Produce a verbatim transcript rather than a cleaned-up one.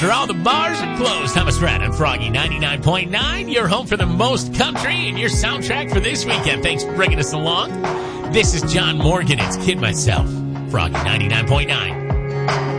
after all the bars are closed. Thomas Pratt on Froggy ninety-nine point nine. Your home for the most country and your soundtrack for this weekend. Thanks for bringing us along. This is John Morgan. It's Kid Myself. Froggy ninety-nine point nine.